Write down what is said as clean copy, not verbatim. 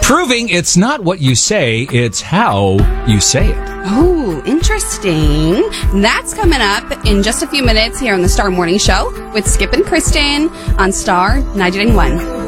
Proving it's not what you say, it's how you say it. Oh, interesting. That's coming up in just a few minutes here on the Star Morning Show with Skip and Kristen on Star 99.1.